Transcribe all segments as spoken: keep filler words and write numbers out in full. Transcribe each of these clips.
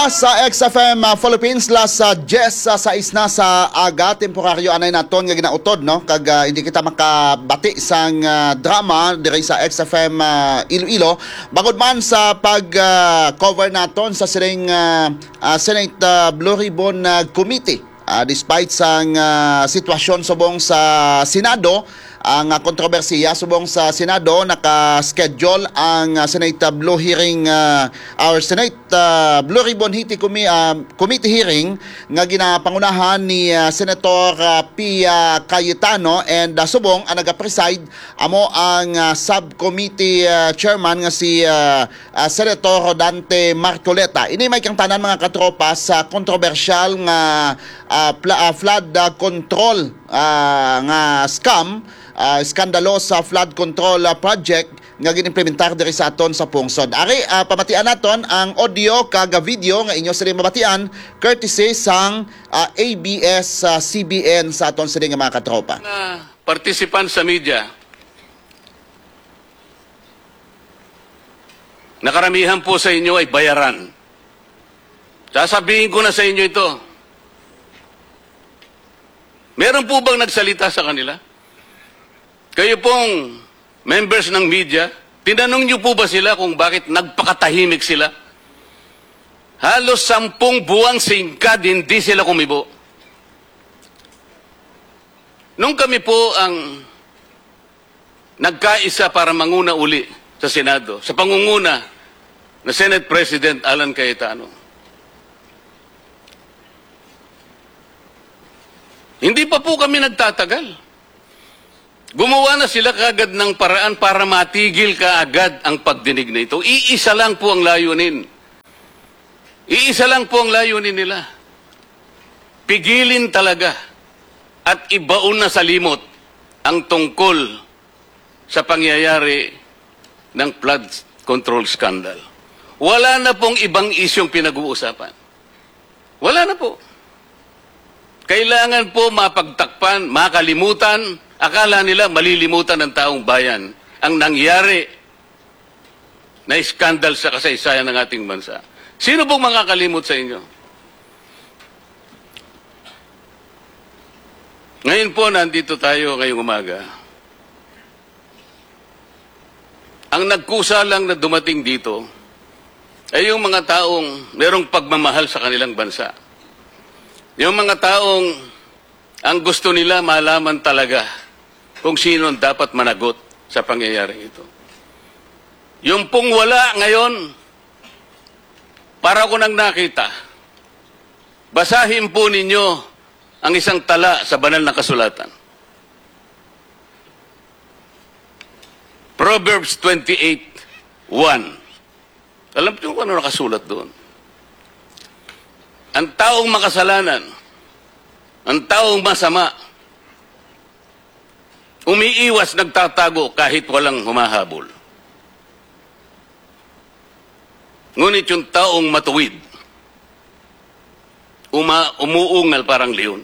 na sa X F M uh, Philippines las sa uh, Jess uh, sa isna sa aga temporaryo anay naton nga ginautod no kag uh, hindi kita makabati sang uh, drama diri sa X F M uh, Iloilo bagod man sa pag uh, cover naton sa siring uh, uh, Senate uh, Blue Ribbon uh, Committee uh, despite sang uh, sitwasyon subong sa Senado. Ang uh, kontrobersiya subong sa Senado naka-schedule ang uh, Senate uh, Blue hearing uh, our Senate uh, Blue Ribbon Committee, uh, Committee hearing nga ginapangunahan ni uh, Senator uh, Pia Cayetano and uh, subong ang naga-preside amo ang uh, subcommittee uh, chairman nga si uh, uh, Senator Rodante Marcoleta. Ini may kang tanan mga katropa sa kontrobersyal nga uh, uh, flood uh, control uh, nga scam. Uh, skandalo sa flood control uh, project nga ginimplementar diri sa aton sa Pungsod. Ari uh, pamatian naton ang audio kag video nga inyo sila mabatian courtesy sang uh, A B S uh, C B N sa aton sila nga mga katropa. Na participant sa media, nakaramihan po sa inyo ay bayaran. Sasabihin ko na sa inyo ito. Meron po bang nagsalita sa kanila? Kayo pong members ng media, tinanong niyo po ba sila kung bakit nagpakatahimik sila? Halos sampung buwang singkad, hindi sila kumibo. Nung kami po ang nagkaisa para manguna uli sa Senado, sa pangunguna na Senate President Alan Cayetano, hindi pa po kami nagtatagal. Gumawa na sila kaagad ng paraan para matigil kaagad ang pagdinig na ito. Iisa lang po ang layunin. Iisa lang po ang layunin nila. Pigilin talaga at ibaon na sa limot ang tungkol sa pangyayari ng flood control scandal. Wala na pong ibang isyong pinag-uusapan. Wala na po. Kailangan po mapagtakpan, makalimutan. Akala nila malilimutan ng taong bayan ang nangyari na iskandal sa kasaysayan ng ating bansa. Sino pong makakalimot sa inyo? Ngayon po, nandito tayo ngayong umaga. Ang nagkusa lang na dumating dito ay yung mga taong merong pagmamahal sa kanilang bansa. Yung mga taong ang gusto nila malaman talaga kung sino ang dapat managot sa pangyayari ito. Yung pong wala ngayon, para ko nang nakita, basahin po ninyo ang isang tala sa banal na kasulatan. Proverbs twenty-eight one. Alam niyo kung ano nakasulat doon? Ang taong makasalanan, ang taong masama, umiiwas, nagtatago kahit walang humahabol. Ngunit yung taong matuwid, uma, umuungal parang leon.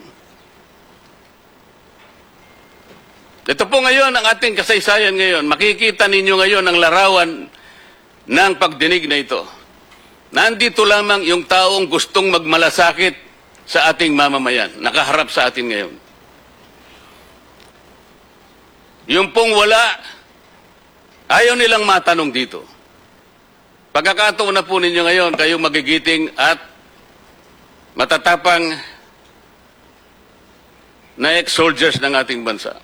Ito po ngayon ang ating kasaysayan ngayon. Makikita ninyo ngayon ang larawan ng pagdinig na ito. Nandito lamang yung taong gustong magmalasakit sa ating mamamayan, nakaharap sa atin ngayon. Yung pong wala, ayaw nilang matanong dito. Pagkakataon na po ninyo ngayon, kayong magigiting at matatapang na ex-soldiers ng ating bansa.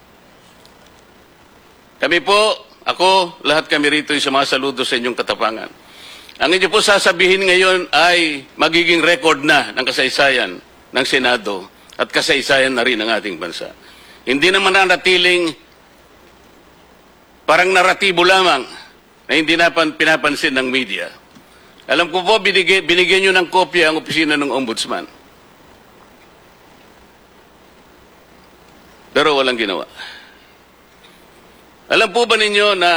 Kami po, ako, lahat kami rito ay sumasaludo sa inyong katapangan. Ang inyo po sasabihin ngayon ay magiging record na ng kasaysayan ng Senado at kasaysayan na rin ng ating bansa. Hindi naman nanatiling parang naratibo lamang na hindi na pinapansin ng media. Alam ko po, binigyan, binigyan nyo ng kopya ang opisina ng Ombudsman. Pero walang ginawa. Alam po ba ninyo na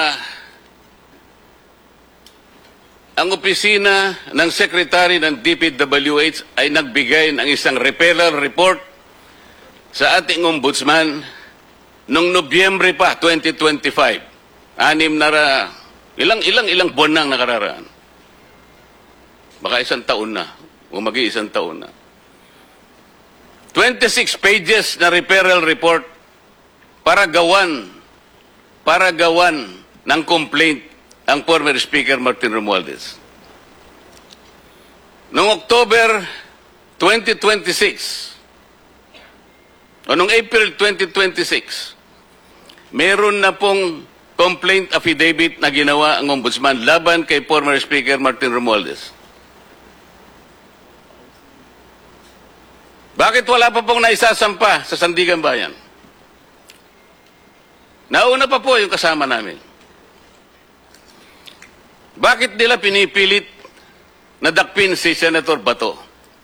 ang opisina ng Secretary ng D P W H ay nagbigay ng isang referral report sa ating Ombudsman noong Nobyembre pa, twenty twenty-five. Anim na ra, ilang, ilang, ilang buwan nang nakararaan. Baka isang taon na. o mag-iisang taon na. twenty-six pages na referral report para gawan, para gawan ng complaint ang former Speaker Martin Romualdez. Noong October twenty twenty-six, o noong April twenty twenty-six, meron na pong complaint affidavit na ginawa ang ombudsman laban kay former Speaker Martin Romualdez. Bakit wala pa pong naisasampa sa Sandigan Bayan? Nauna pa po yung kasama namin. Bakit nila pinipilit na dakpin si Senator Bato?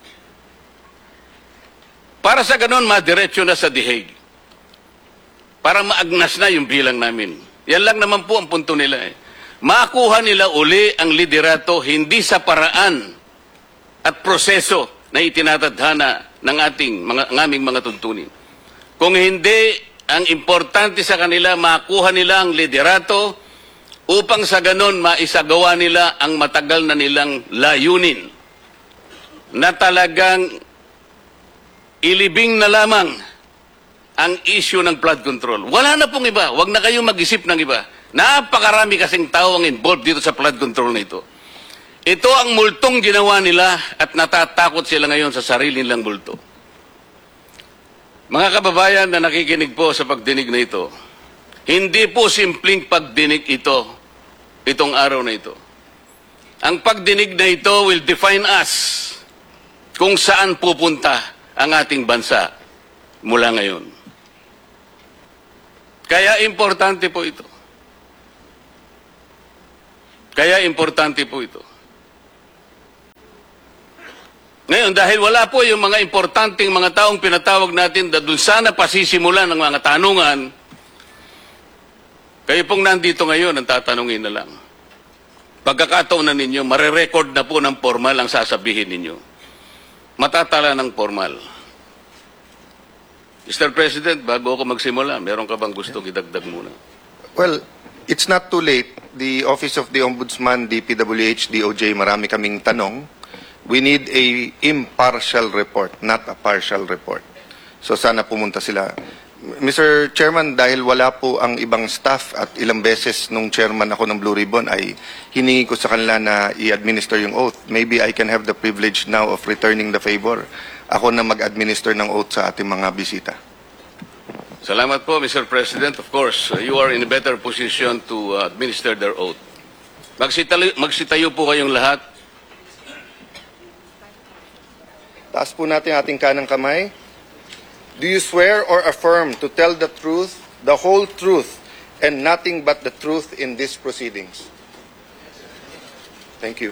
Para sa ganon, madiretso na sa The Hague. Para maagnas na yung bilang namin. Yan lang naman po ang punto nila eh. Makuha nila uli ang liderato hindi sa paraan at proseso na itinatadhana ng ating mga, ng aming mga tuntunin. Kung hindi, ang importante sa kanila, makuha nila ang liderato upang sa ganon maisagawa nila ang matagal na nilang layunin na talagang ilibing na lamang ang issue ng flood control. Wala na pong iba. Huwag na kayong mag-isip ng iba. Napakarami kasing tao ang involved dito sa flood control na ito. Ito ang multong ginawa nila at natatakot sila ngayon sa sarili nilang multo. Mga kababayan na nakikinig po sa pagdinig na ito, hindi po simpleng pagdinig ito, itong araw na ito. Ang pagdinig na ito will define us kung saan pupunta ang ating bansa mula ngayon. Kaya importante po ito. Kaya importante po ito. Ngayon, dahil wala po yung mga importanteng mga taong pinatawag natin na doon sana pasisimulan ng mga tanungan, kayo pong nandito ngayon ang tatanungin na lang. Pagkakataon na ninyo, marirecord na po ng formal ang sasabihin ninyo. Matatala ng formal. Mister President, bago ako magsimula, meron ka bang gustong idagdag muna? Well, it's not too late. The Office of the Ombudsman, D P W H, D O J, marami kaming tanong. We need a impartial report, not a partial report. So sana pumunta sila. Mister Chairman, dahil wala po ang ibang staff at ilang beses nung chairman ako ng Blue Ribbon ay hiningi ko sa kanila na i-administer yung oath. Maybe I can have the privilege now of returning the favor. Ako na mag-administer ng oath sa ating mga bisita. Salamat po, Mister President. Of course, uh, you are in a better position to uh, administer their oath. Magsitayo, magsitayo po kayong lahat. Taas po natin ating kanang kamay. Do you swear or affirm to tell the truth, the whole truth, and nothing but the truth in these proceedings? Thank you.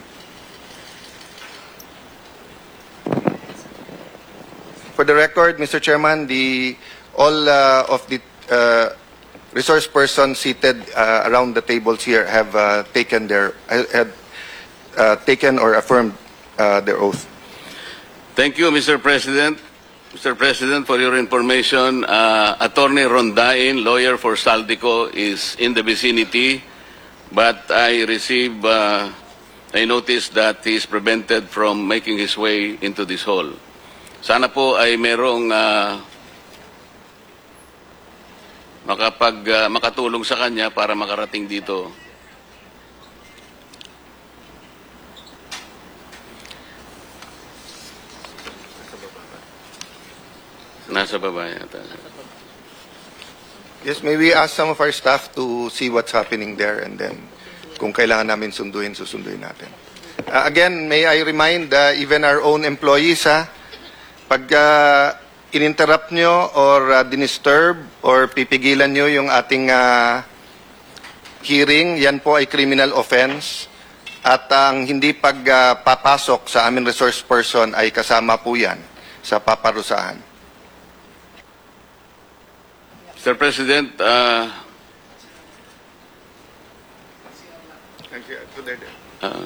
For the record, Mister Chairman, the all uh, of the uh, resource persons seated uh, around the tables here have uh, taken their have uh, taken or affirmed uh, their oath. Thank you, Mister President. Mister President, for your information, uh, Attorney Rondain, lawyer for Saldico, is in the vicinity, but I received uh, a notice that he is prevented from making his way into this hall. Sana po ay merong uh, makapag, uh, makatulong sa kanya para makarating dito. Nasa baba yata. Yes, may we ask some of our staff to see what's happening there, and then kung kailangan namin sunduin, susunduin natin. Uh, again, may I remind uh, even our own employees, ha, pag uh, in-interrupt nyo or uh, dinisturb or pipigilan nyo yung ating uh, hearing, yan po ay criminal offense. At ang hindi pagpapasok uh, sa aming resource person ay kasama po yan sa paparusahan. Mister President, uh, uh,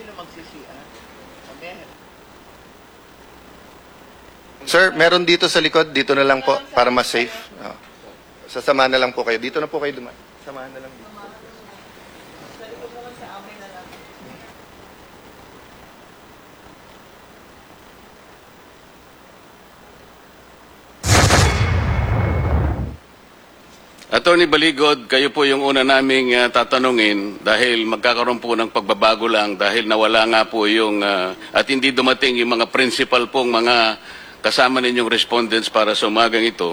Sir, meron dito sa likod, dito na lang po para mas safe. Oh. Sasamahan na lang po kayo. Dito na po kayo dumaan. Samahan na lang dito. Attorney Baligod, kayo po yung una naming uh, tatanungin dahil magkakaroon po ng pagbabago lang dahil nawala nga po yung uh, at hindi dumating yung mga principal pong mga kasama ninyong respondents para sa umagang ito.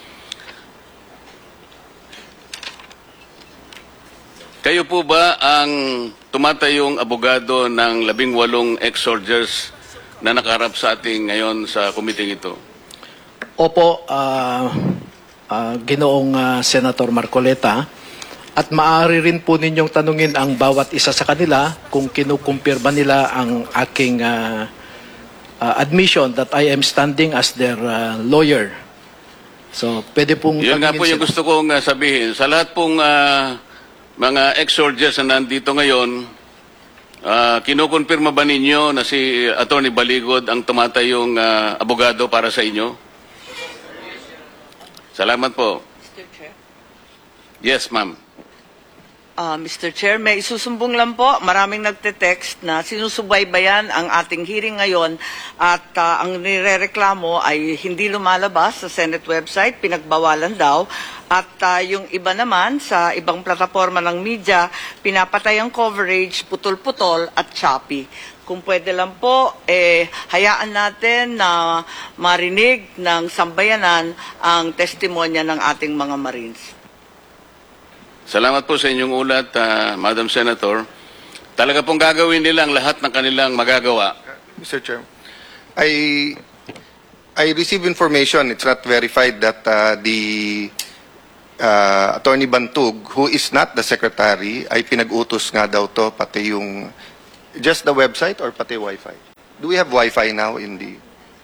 Kayo po ba ang tumatayong abogado ng labing walong ex-soldiers na nakaharap sa ating ngayon sa committee ito? Opo, ah, ah, Ginoong ah, Senator Marcoleta, at maaari rin po ninyong tanungin ang bawat isa sa kanila kung kinukumpirma nila ang aking ah, ah, admission that I am standing as their ah, lawyer. So, pwede pong Yun nga tanungin po yung sila. gusto kong uh, sabihin. Sa lahat pong uh, mga ex-soldiers na nandito ngayon, uh, kinukonfirma ba ninyo na si Attorney Baligod ang tumatayong uh, abogado para sa inyo? Salamat po. mister Chair. Yes, ma'am. Ah, mister Chair, may isusumbong lang po. Maraming nagte-text na sinusubaybayan ang ating hearing ngayon at ah, ang nirereklamo ay hindi lumalabas sa Senate website, pinagbawalan daw. At ah, yung iba naman sa ibang plataforma ng media, pinapatay ang coverage, putol-putol at choppy. Kung pwede lang po, eh, hayaan natin na marinig ng sambayanan ang testimonya ng ating mga Marines. Salamat po sa inyong ulat, uh, Madam Senator. Talaga pong gagawin nila ang lahat ng kanilang magagawa. Mister Chair, I I receive information, it's not verified, that uh, the uh, Attorney Bantug, who is not the secretary, ay pinag-utos nga daw to, pati yung, just the website or pati Wi-Fi? Do we have Wi-Fi now in the...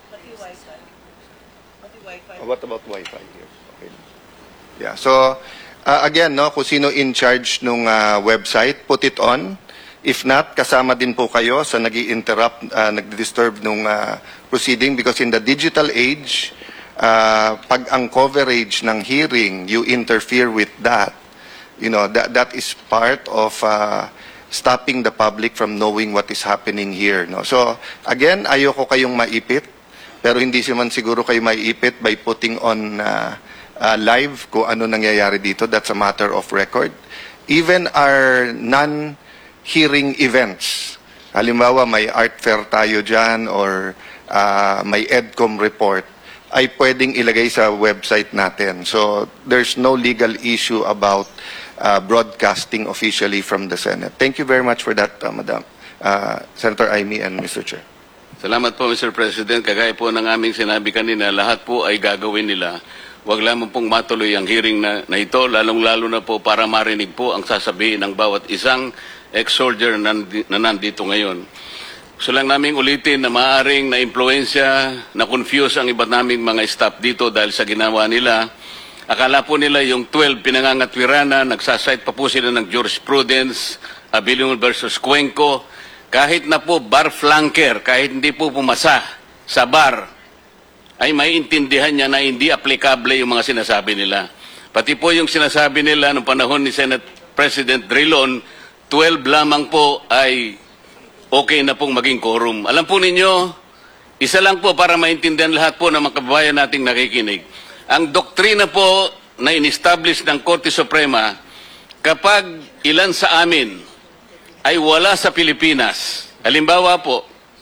Oh, what about Wi-Fi here? Okay. Yeah, so, uh, again, no, kung sino in charge nung uh, website, put it on. If not, kasama din po kayo sa nag-i-interrupt, uh, nag-disturb nung uh, proceeding because in the digital age, uh, pag ang coverage ng hearing, you interfere with that, you know, that, that is part of uh, stopping the public from knowing what is happening here. No? So, again, ayoko kayong maipit, pero hindi naman siguro kayo maiipit by putting on uh, uh, live kung ano nangyayari dito. That's a matter of record. Even our non-hearing events, halimbawa may art fair tayo dyan or uh, may EDCOM report, ay pwedeng ilagay sa website natin. So there's no legal issue about uh, broadcasting officially from the Senate. Thank you very much for that, uh, Madam uh, Senator Amy and Mister Chair. Salamat po, Mister President. Kagaya po ng aming sinabi kanina, lahat po ay gagawin nila. Huwag lamang pong matuloy ang hearing na, na ito, lalong-lalo na po para marinig po ang sasabihin ng bawat isang ex-soldier na, na nandito ngayon. Gusto lang namin ulitin na maaaring na-impluensya, na-confuse ang iba naming mga staff dito dahil sa ginawa nila. Akala po nila yung twelve pinangangatwirana, nagsasite pa po sila ng jurisprudence, Abilion versus Cuenco. Kahit na po bar flanker, kahit hindi po pumasa sa bar, ay maiintindihan niya na hindi aplikable yung mga sinasabi nila. Pati po yung sinasabi nila noong panahon ni Senate President Drilon, twelve lamang po ay okay na pong maging quorum. Alam po ninyo, isa lang po para maintindihan lahat po ng mga kababayan nating nakikinig. Ang doktrina po na in-establish ng Korte Suprema, kapag ilan sa amin ay wala sa Pilipinas, halimbawa po,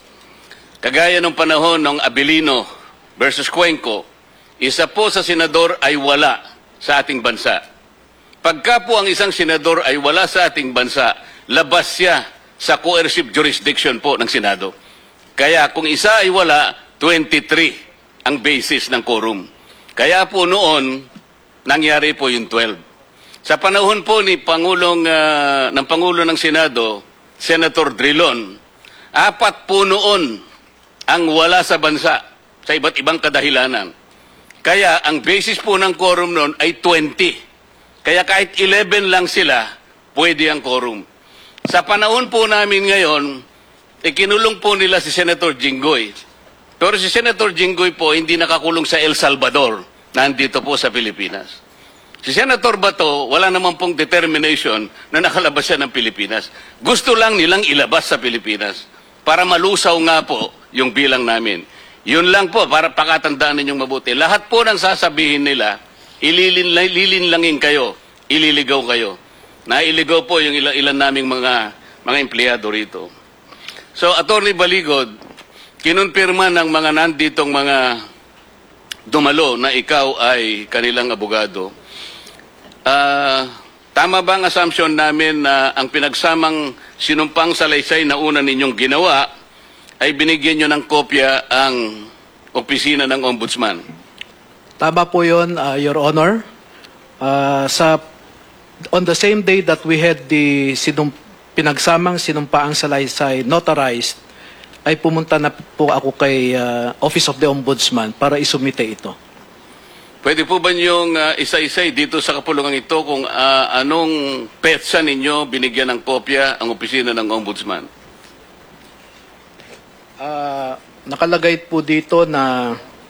kagaya ng panahon ng Abilino versus Cuenco, isa po sa senador ay wala sa ating bansa. Pagka po ang isang senador ay wala sa ating bansa, labas siya sa coercive jurisdiction po ng Senado. Kaya kung isa ay wala, twenty-three ang basis ng quorum. Kaya po noon, nangyari po yung twelve. Sa panahon po ni Pangulong, uh, ng Pangulo ng Senado, Senator Drilon, apat po noon ang wala sa bansa sa iba't ibang kadahilanan. Kaya ang basis po ng quorum noon ay twenty. Kaya kahit eleven lang sila, pwede ang quorum. Sa panahon po namin ngayon, ikinulong po nila si Senator Jinggoy. Pero si Senator Jinggoy po hindi nakakulong sa El Salvador, nandito po sa Pilipinas. Si Senator Bato, wala naman pong determination na nakalabas siya ng Pilipinas. Gusto lang nilang ilabas sa Pilipinas para malusaw nga po yung bilang namin. Yun lang po, para pakatandaan ninyong mabuti. Lahat po ng sasabihin nila, Ililin, lilinlangin kayo, ililigaw kayo. Nailigaw po yung ilan, ilan naming mga, mga empleyado rito. So, Attorney Baligod, kinonfirma ng mga nanditong mga dumalo na ikaw ay kanilang abogado. Ah, tama ba ang assumption namin na ang pinagsamang sinumpang salaysay na una ninyong ginawa ay binigyan nyo ng kopya ang opisina ng Ombudsman? Tama po yun, uh, Your Honor. Uh, sa, on the same day that we had the sinum, pinagsamang sinumpaang salaysay notarized, ay pumunta na po ako kay uh, Office of the Ombudsman para isumite ito. Pwede po ba niyong uh, isa-isay dito sa kapulungan ito kung uh, anong petsa ninyo binigyan ng kopya ang opisina ng Ombudsman? Uh, nakalagay po dito na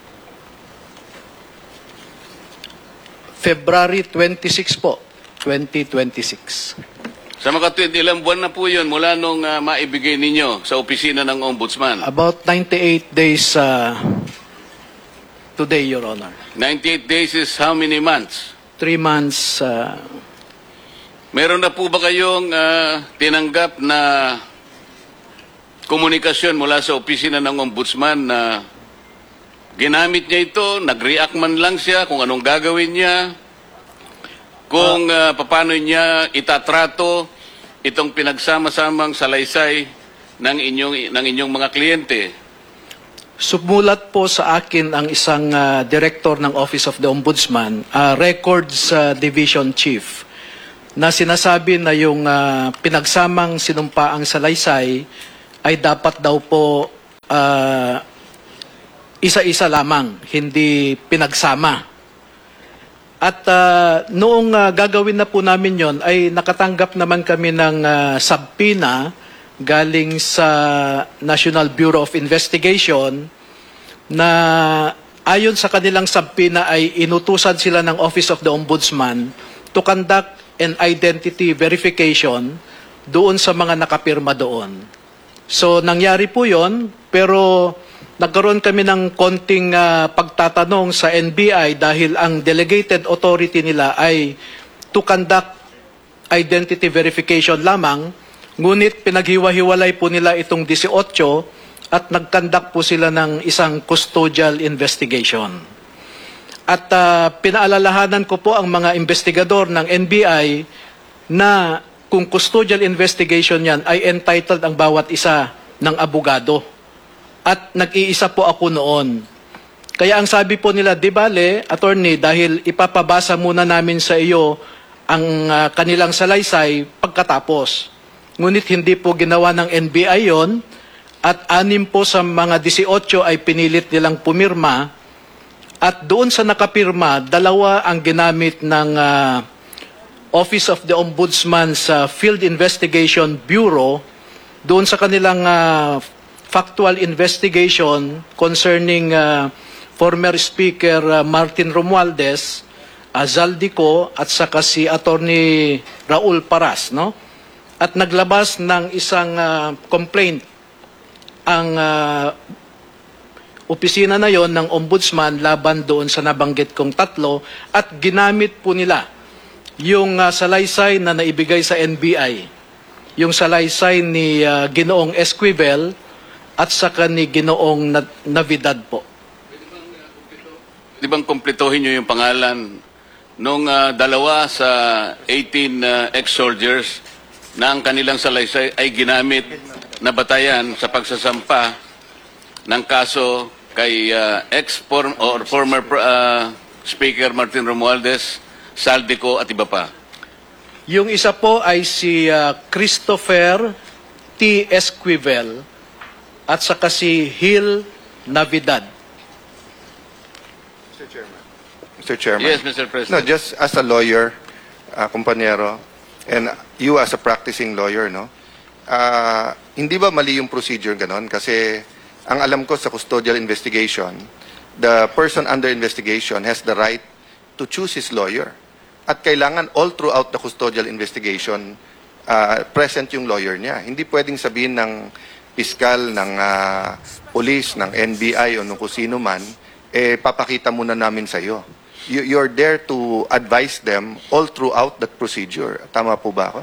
February twenty-sixth po, twenty twenty-six. Sa mga twin, ilang buwan na po yun mula nung uh, maibigay ninyo sa opisina ng Ombudsman? About ninety-eight days uh, today, Your Honor. ninety-eight days is how many months? Three months. Uh, Meron na po ba kayong uh, tinanggap na komunikasyon mula sa opisina ng Ombudsman na ginamit niya ito, nag-react man lang siya kung anong gagawin niya, kung uh, paano niya itatrato itong pinagsama-samang salaysay ng inyong, ng inyong mga kliyente? Sumulat po sa akin ang isang uh, director ng Office of the Ombudsman, uh, Records uh, Division Chief, na sinasabi na yung uh, pinagsamang sinumpaang salaysay ay dapat daw po uh, isa-isa lamang, hindi pinagsama. At uh, noong uh, gagawin na po namin yon ay nakatanggap naman kami ng uh, subpoena galing sa National Bureau of Investigation na ayon sa kanilang subpoena ay inutusan sila ng Office of the Ombudsman to conduct an identity verification doon sa mga nakapirma doon. So nangyari po yon, pero nagkaroon kami ng konting uh, pagtatanong sa N B I dahil ang delegated authority nila ay to conduct identity verification lamang. Ngunit pinaghiwa-hiwalay po nila itong eighteen at nag-conduct po sila ng isang custodial investigation. At uh, pinaalalahanan ko po ang mga investigador ng N B I na kung custodial investigation yan ay entitled ang bawat isa ng abogado. At nag-iisa po ako noon. Kaya ang sabi po nila, di bale, attorney, dahil ipapabasa muna namin sa iyo ang uh, kanilang salaysay pagkatapos. Ngunit hindi po ginawa ng N B I yon at anim po sa mga eighteen ay pinilit nilang pumirma at doon sa nakapirma, dalawa ang ginamit ng uh, Office of the Ombudsman's uh, Field Investigation Bureau doon sa kanilang uh, factual investigation concerning uh, former Speaker uh, Martin Romualdez, uh, Zaldico at saka si Attorney Raul Paras, no? At naglabas ng isang uh, complaint ang uh, opisina na yon ng Ombudsman laban doon sa nabanggit kong tatlo at ginamit po nila yung uh, salaysay na naibigay sa N B I, yung salaysay ni uh, Ginoong Esquivel at saka ni Ginoong Navidad po. Di bang kumpletohin nyo yung pangalan nung uh, dalawa sa eighteen uh, ex-soldiers na ang kanilang salaysay ay ginamit na batayan sa pagsasampa ng kaso kay uh, ex-form or former uh, Speaker Martin Romualdez, Saldico at iba pa? Yung isa po ay si uh, Christopher T. Esquivel at saka si Hil Navidad. Mister Chairman. Mister Chairman. Yes, Mister President. No, just as a lawyer, uh, kumpanyero, and you as a practicing lawyer, no? Uh, hindi ba mali yung procedure ganon? Kasi ang alam ko sa custodial investigation, the person under investigation has the right to choose his lawyer. At kailangan all throughout the custodial investigation, uh, present yung lawyer niya. Hindi pwedeng sabihin ng piskal, ng uh, police, ng N B I o ng kung sino man, eh papakita muna namin sa iyo. you, you're there to advise them all throughout that procedure. Tama po ba ako?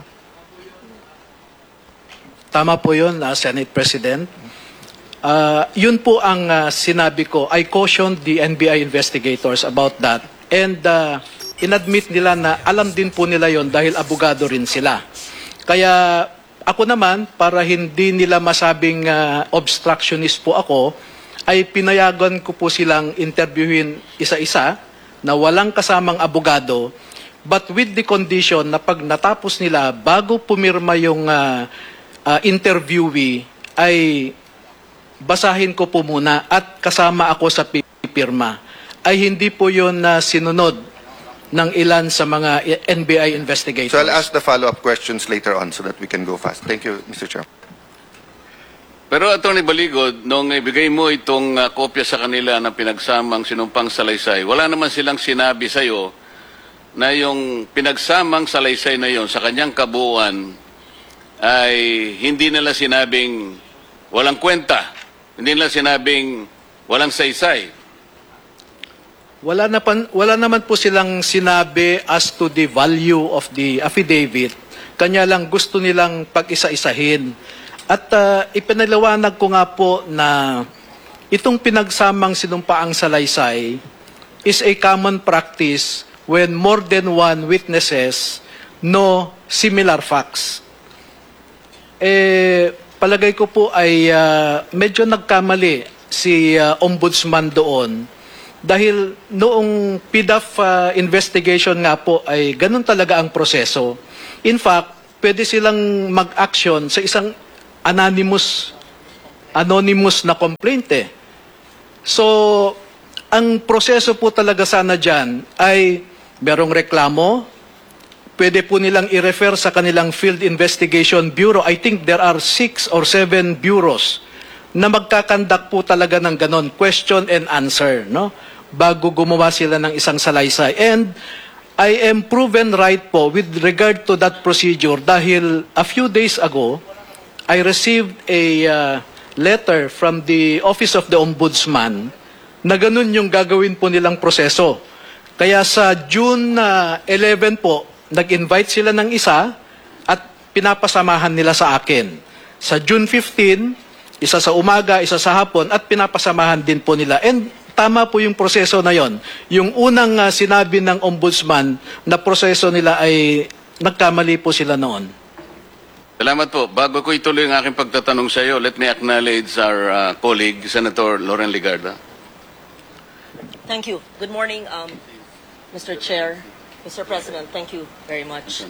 Tama po yun, uh, Senate President. Uh, yun po ang uh, sinabi ko. I cautioned the N B I investigators about that. And uh, inadmit nila na alam din po nila yon dahil abogado rin sila. Kaya ako naman, para hindi nila masabing uh, obstructionist po ako, ay pinayagan ko po silang interviewin isa-isa na walang kasamang abogado, but with the condition na pag natapos nila, bago pumirma yung uh, uh, interviewee, ay basahin ko po muna at kasama ako sa pipirma. Ay hindi po yun na uh, sinunod ng ilan sa mga N B I investigators. So I'll ask the follow-up questions later on so that we can go fast. Thank you, Mister Chair. Pero Atty. Baligod, nung ibigay mo itong uh, kopya sa kanila na pinagsamang sinumpang salaysay, wala naman silang sinabi sa'yo na yung pinagsamang salaysay na yon sa kanyang kabuuan ay hindi nila sinabing walang kwenta, hindi nila sinabing walang saysay. Wala, na pan, wala naman po silang sinabi as to the value of the affidavit. Kanya lang gusto nilang pag-isa-isahin. At uh, ipinaliwanag ko nga po na itong pinagsamang sinumpaang salaysay is a common practice when more than one witnesses know similar facts. Eh, palagay ko po ay uh, medyo nagkamali si uh, Ombudsman doon. Dahil noong P D A F uh, investigation nga po ay ganun talaga ang proseso. In fact, pwede silang mag-action sa isang anonymous anonymous na complaint eh. So, ang proseso po talaga sana dyan ay merong reklamo, pwede po nilang i-refer sa kanilang Field Investigation Bureau. I think there are six or seven bureaus na magkakandak po talaga ng ganon, question and answer, no? Bago gumawa sila ng isang salaysay. And I am proven right po with regard to that procedure dahil a few days ago, I received a uh, letter from the Office of the Ombudsman na ganun yung gagawin po nilang proseso. Kaya sa June uh, eleven po, nag-invite sila ng isa at pinapasamahan nila sa akin. Sa June fifteen, isa sa umaga, isa sa hapon, at pinapasamahan din po nila. And tama po yung proseso na yon. Yung unang uh, sinabi ng Ombudsman na proseso nila ay nagkamali po sila noon. Salamat po. Bago ko ituloy ang aking pagtatanong sa iyo, let me acknowledge our uh, colleague, Senator Loren Legarda. Thank you. Good morning, um, Mister Chair, Mister President. Thank you very much.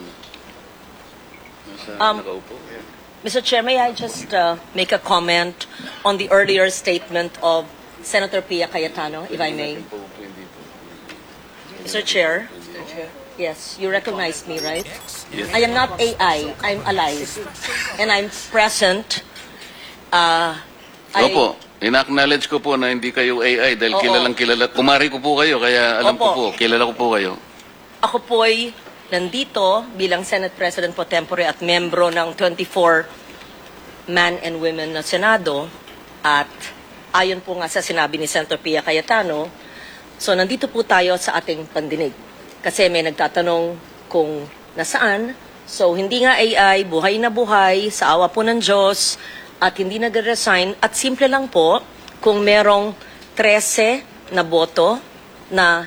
Um, Mister Chair, may I just uh, make a comment on the earlier statement of Senator Pia Cayetano, if I may? Mister Chair, yes, you recognize me, right? Yes. I am not A I. I'm alive. And I'm present. Uh, I- Opo, ina-acknowledge ko po na hindi kayo A I dahil Oo. kilalang kilala. Kumari ko po kayo, kaya alam ko Opo. po, kilala ko po kayo. Ako po'y nandito bilang Senate President pro tempore at membro ng twenty-four man and women na Senado. At ayon po nga sa sinabi ni Senator Pia Cayetano, so nandito po tayo sa ating pandinig. Kasi may nagtatanong kung nasaan. So hindi nga A I, buhay na buhay, sa awa po ng Diyos, at hindi nag-resign. At simple lang po, kung merong thirteen na boto na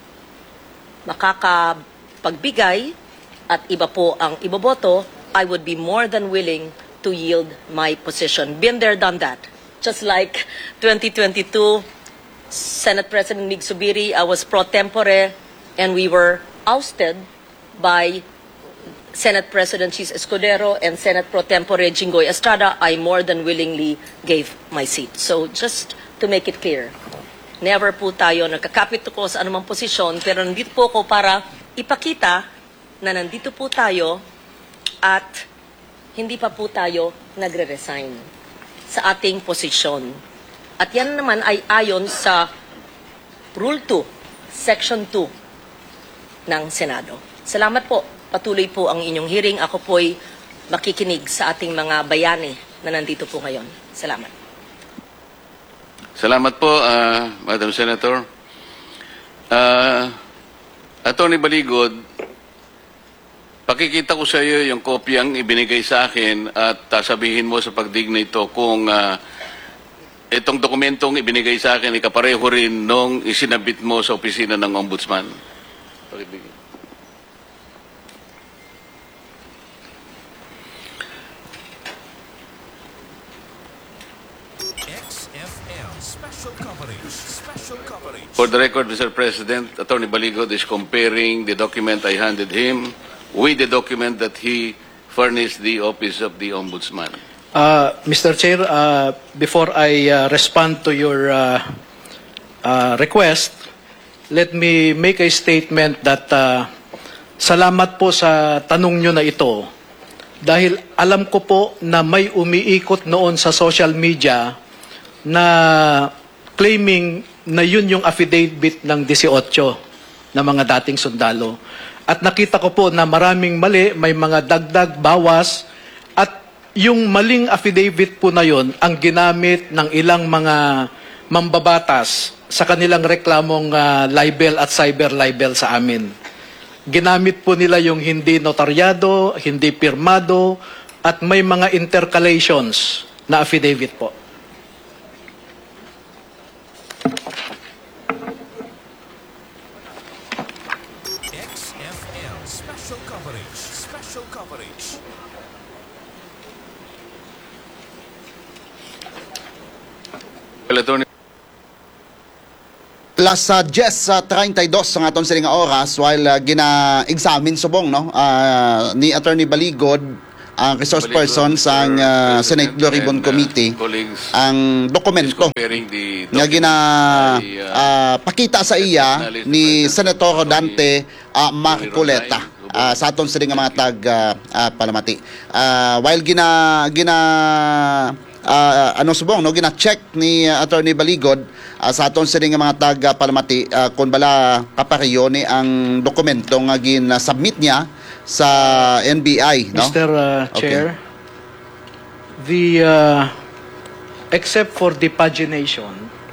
makakapagbigay at iba po ang iboboto, I would be more than willing to yield my position. Been there, done that. Just like twenty twenty-two, Senate President Mig Subiri, I was pro tempore and we were ousted by Senate President Chis Escudero and Senate pro tempore Jinggoy Estrada. I more than willingly gave my seat. So just to make it clear, never po tayo nagkakapit ko sa anumang posisyon, pero nandito po ako para ipakita na nandito po tayo at hindi pa po tayo nagre-resign sa ating posisyon. At yan naman ay ayon sa Rule two, Section two ng Senado. Salamat po. Patuloy po ang inyong hearing. Ako po'y makikinig sa ating mga bayani na nandito po ngayon. Salamat. Salamat po, uh, Madam Senator. Uh, Attorney Baligod, pakikita ko sa iyo yung kopyang ibinigay sa akin at uh, sabihin mo sa pagdig na ito kung uh, itong dokumentong ibinigay sa akin ay kapareho rin nung isinabit mo sa opisina ng Ombudsman. Pakibigay. X F M special coverage. Special coverage. For the record, Mister President, Attorney Baligod is comparing the document I handed him with the document that he furnished the Office of the Ombudsman. Uh, Mister Chair, uh, before I uh, respond to your uh, uh, request, let me make a statement that uh, salamat po sa tanong nyo na ito. Dahil alam ko po na may umiikot noon sa social media na claiming na yun yung affidavit ng eighteen na mga dating sundalo. At nakita ko po na maraming mali, may mga dagdag, bawas, at yung maling affidavit po na yun ang ginamit ng ilang mga mambabatas sa kanilang reklamong uh, libel at cyber libel sa amin. Ginamit po nila yung hindi notaryado, hindi pirmado, at may mga intercalations na affidavit po. X F M special coverage. Special coverage. Well, Attorney Plus uh, Jess uh, thirty-two ang aton siling nga oras while uh, gina-examine subong no uh, ni Attorney Baligod ang resource Baligod, person sa Mister uh, Senate Blue President Ribbon and, uh, Committee colleagues, ang dokumento comparing the nga gina by, uh, uh, pakita sa iya ni Senator Dante uh, Marcoleta uh, sa aton siling nga mga tag uh, uh, palamati uh, while gina gina uh, ano subong no gina-check ni uh, Attorney Baligod uh, sa aton siling nga mga tag uh, palamati uh, kung bala kapareho ni ang dokumento nga gina-submit niya sa N B I no. Mister Uh, Okay. Chair, the uh, except for the pagination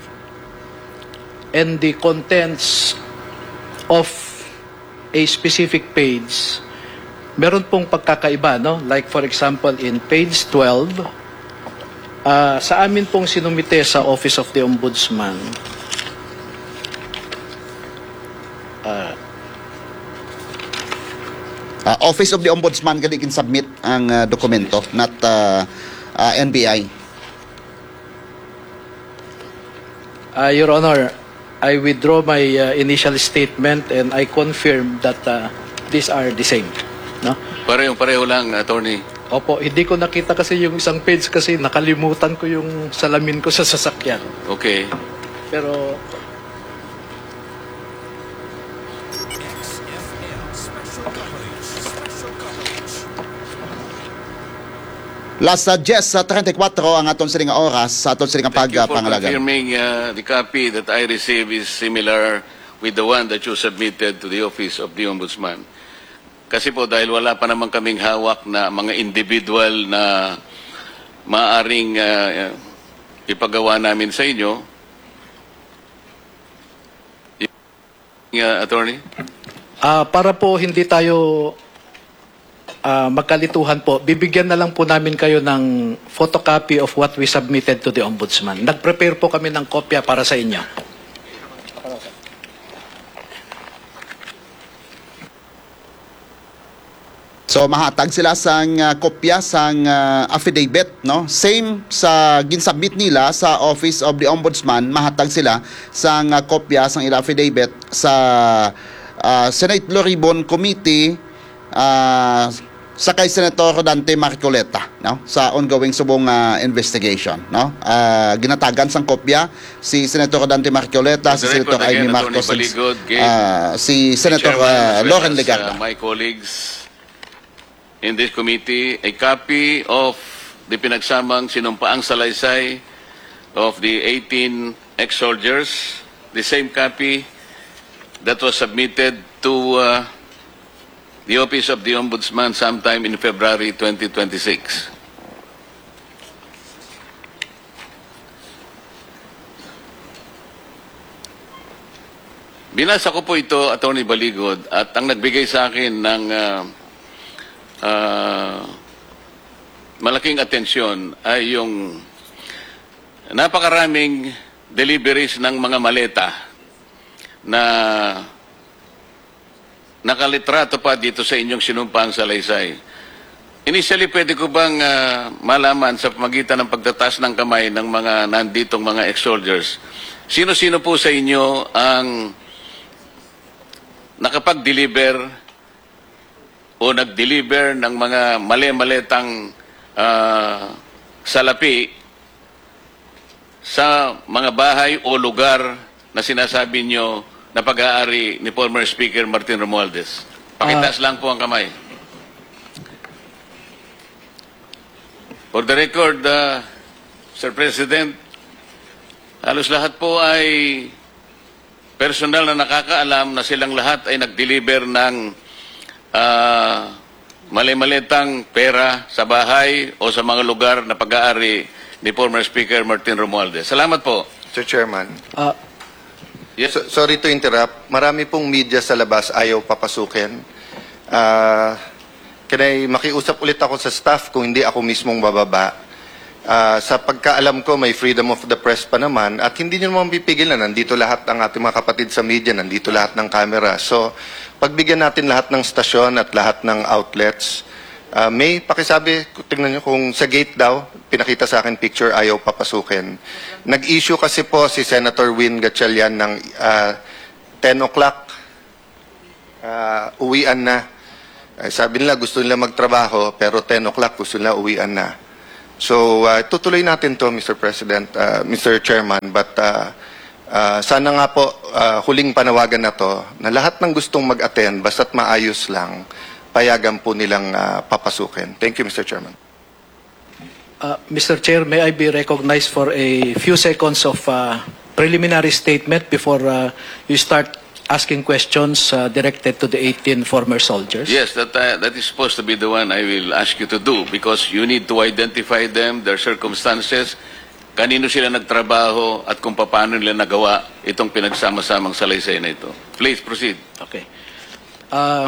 and the contents of a specific page, meron pong pagkakaiba, no? Like for example, in page twelve, uh, sa amin pong sinumite sa Office of the Ombudsman, Uh, Office of the Ombudsman gali kin submit ang uh, dokumento not uh, uh, N B I. Uh, Your Honor, I withdraw my uh, initial statement and I confirm that uh, these are the same. No? Parehong-pareho lang, Attorney. Opo, hindi ko nakita kasi yung isang page kasi nakalimutan ko yung salamin ko sa sasakyan. Okay. Pero X F M special coverage. Special coverage. Last uh, Jess uh, thirty-four ang aton siling nga oras sa aton siling nga Thank you for pagpangalagan. confirming uh, the copy that I received is similar with the one that you submitted to the Office of the Ombudsman. Kasi po dahil wala pa naman kaming hawak na mga individual na maaring uh, ipagawa namin sa inyo. Uh, attorney? ah, para po hindi tayo ah, magkalituhan po, bibigyan na lang po namin kayo ng photocopy of what we submitted to the Ombudsman. Nag-prepare po kami ng kopya para sa inyo. So mahatag sila sang uh, kopya sang uh, affidavit no. Same sa ginsubmit nila sa Office of the Ombudsman, mahatag sila sang uh, kopya sang ila affidavit sa uh, Senate Blue Ribbon Committee uh, sa kay Senator Dante Marcoleta no sa ongoing subong uh, investigation no. Uh, ginatagan sang kopya si Senator Dante Marcoleta, si For the Senator record, Amy again, Marcos, Attorney Baligod gave uh, si the Senator chairman uh, as well Loren as, Legarda. uh, my colleagues in this committee a copy of the pinagsamang sinumpaang salaysay of the eighteen ex-soldiers, the same copy that was submitted to uh, the Office of the Ombudsman sometime in February twenty twenty-six. binasa ko po ito, Attorney Baligod, at ang nagbigay sa akin ng ah, ah, malaking atensyon ay yung napakaraming deliveries ng mga maleta na nakalitrato pa dito sa inyong sinumpang salaysay. Initially, pwede ko bang ah, malaman sa pamagitan ng pagtataas ng kamay ng mga nanditong mga ex-soldiers, sino-sino po sa inyo ang nakapag-deliver o nag-deliver ng mga mali-maletang ah, salapi sa mga bahay o lugar na sinasabi nyo na pag-aari ni former Speaker Martin Romualdez? Pakitaas lang po ang kamay. For the record, uh, Sir President, halos lahat po ay personal na nakakaalam na silang lahat ay nag-deliver ng uh, mali-malitang pera sa bahay o sa mga lugar na pag-aari ni former Speaker Martin Romualdez. Salamat po. Mister Chairman. Ah, Yes. So- sorry to interrupt. Marami pong media sa labas ayaw papasukin. Ah, can I makiusap ulit ako sa staff kung hindi ako mismong bababa? Ah, sa pagkaalam ko, may freedom of the press pa naman at hindi nyo naman pipigilan. Nandito lahat ng ating mga kapatid sa media, nandito lahat ng camera. So, pagbigyan natin lahat ng stasyon at lahat ng outlets, ah, may pakisabi, tingnan nyo kung sa gate daw, pinakita sa akin picture, ayaw papasukin. Nag-issue kasi po si Senator Win Gatchalian ng ah, ten o'clock, ah, uwian na. Eh, sabi nila gusto nila magtrabaho pero ten o'clock gusto nila uwian na. So uh, tutuloy natin to Mister President, uh, Mister Chairman, but uh, uh, sana nga po uh, huling panawagan na to na lahat ng gustong mag-attend basta't maayos lang payagan po nilang uh, papasukin. Thank you Mister Chairman. Uh, Mister Chair, may I be recognized for a few seconds of uh, preliminary statement before uh, you start asking questions uh, directed to the eighteen former soldiers? Yes, that uh, that is supposed to be the one I will ask you to do because you need to identify them, their circumstances, kanino sila nagtrabaho at kung paano nila nagawa itong pinagsama-samang salaysay na ito. Please proceed. Okay. Uh,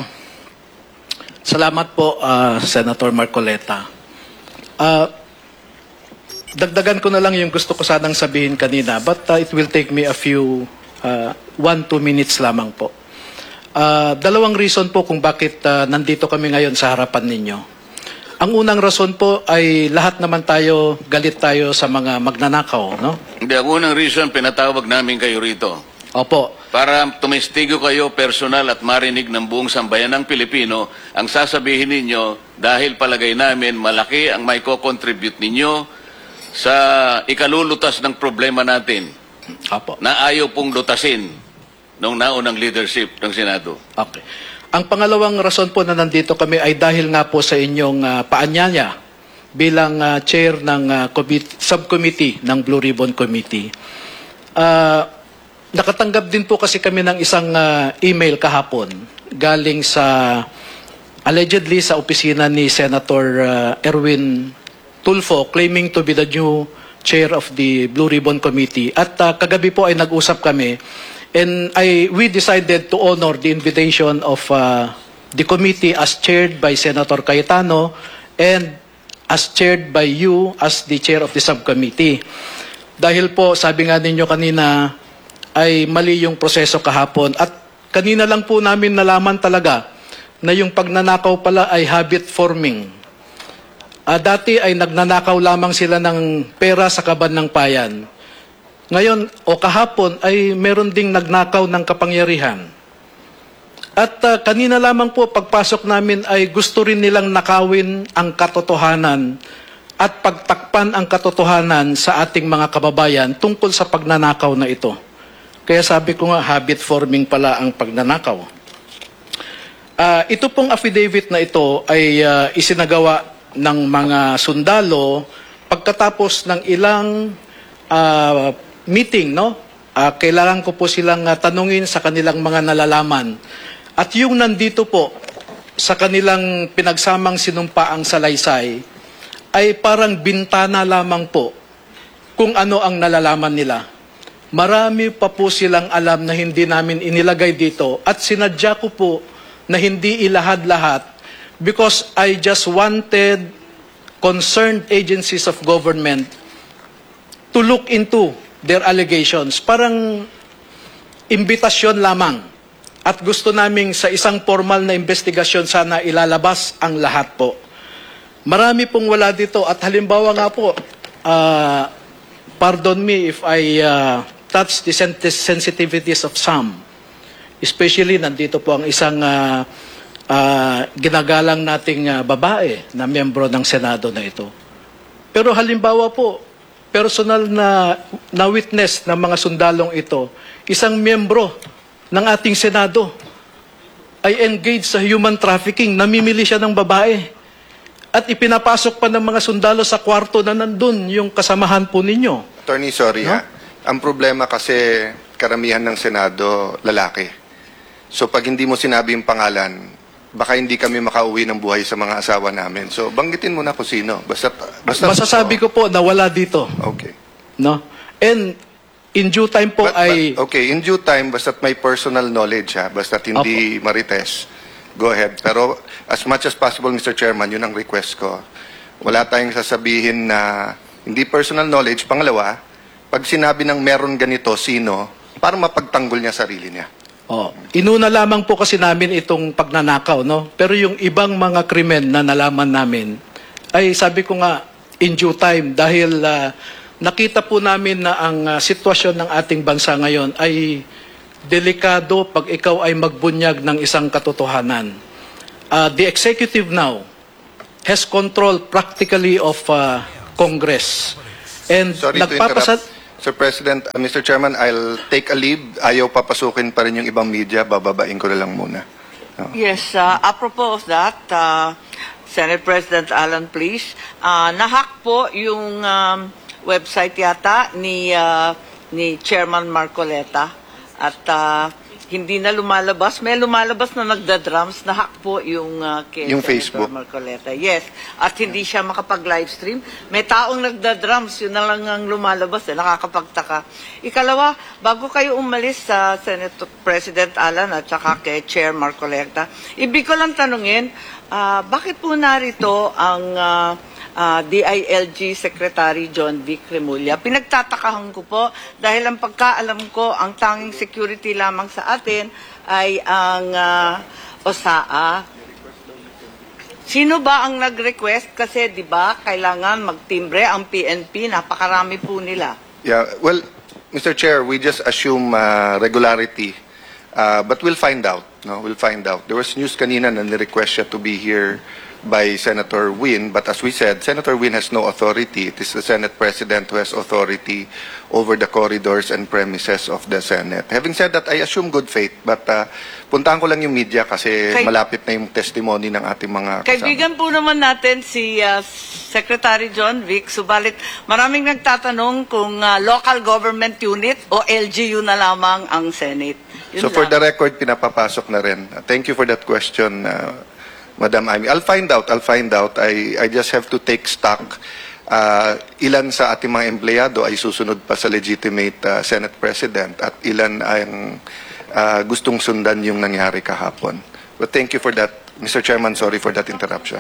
salamat po, uh, Senator Marcoleta. Uh, dagdagan ko na lang yung gusto ko sanang sabihin kanina, but uh, it will take me a few Uh, one, two minutes lamang po. Uh, dalawang reason po kung bakit uh, nandito kami ngayon sa harapan ninyo. Ang unang rason po ay lahat naman tayo, galit tayo sa mga magnanakaw, no? Hindi, ang unang reason, pinatawag namin kayo rito. Opo. Para tumestigo kayo personal at marinig ng buong sambayan ng Pilipino ang sasabihin ninyo dahil palagay namin malaki ang may ko-contribute ninyo sa ikalulutas ng problema natin Opo. na ayaw pong lutasin nung naunang leadership ng Senado. Okay. Ang pangalawang rason po na nandito kami ay dahil nga po sa inyong uh, paanyaya bilang uh, chair ng uh, commit- subcommittee ng Blue Ribbon Committee. Uh, nakatanggap din po kasi kami ng isang uh, email kahapon galing sa allegedly sa opisina ni Senator uh, Erwin Tulfo claiming to be the new chair of the Blue Ribbon Committee. At uh, kagabi po ay nag-usap kami and I, we decided to honor the invitation of uh, the committee as chaired by Senator Cayetano and as chaired by you as the chair of the subcommittee. Dahil po, sabi nga ninyo kanina, ay mali yung proseso kahapon. At kanina lang po namin nalaman talaga na yung pagnanakaw pala ay habit forming. Uh, dati ay nagnanakaw lamang sila ng pera sa kaban ng payan. Ngayon, o kahapon, ay meron ding nagnakaw ng kapangyarihan. At uh, kanina lamang po, pagpasok namin ay gusto rin nilang nakawin ang katotohanan at pagtakpan ang katotohanan sa ating mga kababayan tungkol sa pagnanakaw na ito. Kaya sabi ko nga, habit forming pala ang pagnanakaw. Uh, ito pong affidavit na ito ay uh, isinagawa ng mga sundalo pagkatapos ng ilang uh, meeting, no? Uh, kailangan ko po silang uh, tanungin sa kanilang mga nalalaman. At yung nandito po sa kanilang pinagsamang sinumpaang salaysay ay parang bintana lamang po kung ano ang nalalaman nila. marami pa po silang alam na hindi namin inilagay dito at sinadya ko po na hindi ilahad-lahat because I just wanted concerned agencies of government to look into their allegations. Parang imbitasyon lamang. At gusto naming sa isang formal na investigasyon sana ilalabas ang lahat po. Marami pong wala dito at halimbawa nga po, uh, pardon me if I uh, touch the sen- sensitivities of some. Especially nandito po ang isang uh, uh, ginagalang nating uh, babae na miyembro ng Senado na ito. Pero halimbawa po, personal na, na witness ng mga sundalong ito, isang miyembro ng ating Senado ay engaged sa human trafficking, namimili siya ng babae. At ipinapasok pa ng mga sundalo sa kwarto na nandun yung kasamahan po ninyo. Attorney, sorry No? ha. Ang problema kasi karamihan ng Senado, lalaki. So pag hindi mo sinabi yung pangalan, baka hindi kami makauwi ng buhay sa mga asawa namin. So banggitin mo na kung sino. Basta, basta, Masasabi ko po na wala dito. Okay. No? And in due time po But- ay... but, okay, in due time, basta't may personal knowledge ha, basta't hindi marites, go ahead. Pero as much as possible, Mister Chairman, yun ang request ko. Wala tayong sasabihin na hindi personal knowledge. Pangalawa, pag sinabi ng meron ganito, sino, para mapagtanggol niya sarili niya. Oh, inuna lamang po kasi namin itong pagnanakaw, no? Pero yung ibang mga krimen na nalaman namin, ay sabi ko nga, in due time, dahil uh, nakita po namin na ang uh, sitwasyon ng ating bansa ngayon ay delikado pag ikaw ay magbunyag ng isang katotohanan. Uh, the executive now has control practically of uh, Congress. And Sorry to nagpapasa- interrupt. Sir President, uh, Mister Chairman, I'll take a leave. Ayaw papasukin pa rin yung ibang media. Bababain ko na lang muna. No. Yes, uh, apropos of that, uh, Senate President Alan, please, uh, nahack po yung um, website yata ni uh, ni Chairman Marcoleta at uh, hindi na lumalabas. May lumalabas na nagda-drums, nahack po yung uh, kay Yung Senator Facebook. Marcoleta. Yes, at hindi siya makapag-livestream. May taong nagda-drums, yun na lang ang lumalabas, eh, nakakapagtaka. Ikalawa, bago kayo umalis sa Senate President Alan at saka kay Chair Marcoleta, ibig ko lang tanungin, uh, bakit po narito ang uh, uh, D I L G Secretary John Vic Remulla? Pinagtatakahan ko po dahil ang pagkaalam ko, ang tanging security lamang sa atin ay ang uh, O S A A. Sino ba ang nag-request? Kasi, di ba, kailangan magtimbre ang P N P. Napakarami po nila. Yeah, well, Mister Chair, we just assume uh, regularity. Uh, but we'll find out. No, we'll find out. There was news kanina na ni-request siya to be here by Senator Win, but as we said, Senator Win has no authority. It is the Senate President who has authority over the corridors and premises of the Senate. Having said that, I assume good faith, but uh, puntahan ko lang yung media kasi Kay- malapit na yung testimony ng ating mga kasama. Kaibigan po naman natin si uh, Secretary John Vic, subalit maraming nagtatanong kung uh, local government unit o L G U na lamang ang Senate. Yun So for lang. the record, pinapapasok na rin. Uh, Thank you for that question, uh, Madam Amy. I'll find out. I'll find out. I, I just have to take stock. Uh, ilan sa ating mga empleyado ay susunod pa sa legitimate uh, Senate President at ilan ang uh, gustong sundan yung nangyari kahapon. But thank you for that. Mister Chairman, sorry for that interruption.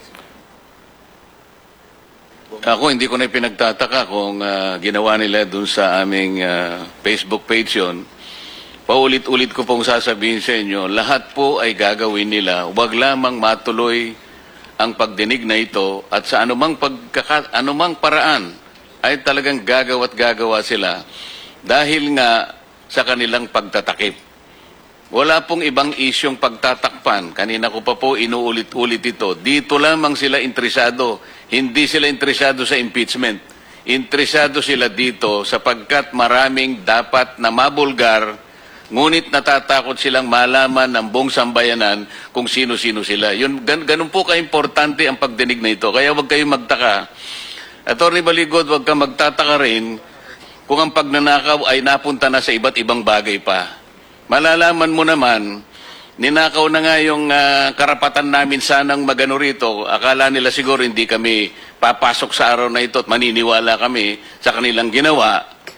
Ako, hindi ko na pinagtataka kung ah, ginawa nila dun sa aming ah, Facebook page yun. Paulit-ulit ko pong sasabihin sa inyo, lahat po ay gagawin nila. Huwag lamang matuloy ang pagdinig na ito at sa anumang, pagkaka, anumang paraan ay talagang gagawa't gagawa sila dahil nga sa kanilang pagtatakip. Wala pong ibang isyong pagtatakpan. Kanina ko pa po inuulit-ulit ito. Dito lamang sila interesado. Hindi sila interesado sa impeachment. Interesado sila dito sapagkat maraming dapat na mabulgar. Ngunit natatakot silang malaman ng buong sambayanan kung sino-sino sila. Yun, gan, ganun po ka-importante ang pagdinig na ito. Kaya huwag kayong magtaka. Attorney Baligod, huwag kang magtataka rin kung ang pagnanakaw ay napunta na sa iba't ibang bagay pa. Malalaman mo naman, ninakaw na nga yung uh, karapatan namin sanang magano rito. Akala nila siguro hindi kami papasok sa araw na ito at maniniwala kami sa kanilang ginawa.